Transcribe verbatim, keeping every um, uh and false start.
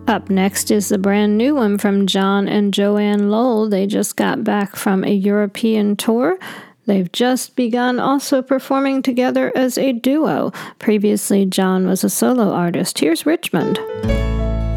Up next is the brand new one from John and Joanne Lowell. They just got back from a European tour. They've just begun also performing together as a duo. Previously, John was a solo artist. Here's Richmond.